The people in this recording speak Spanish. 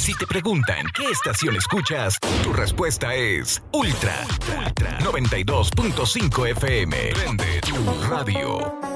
Si te preguntan qué estación escuchas, tu respuesta es Ultra 92.5 FM. Prende tu radio.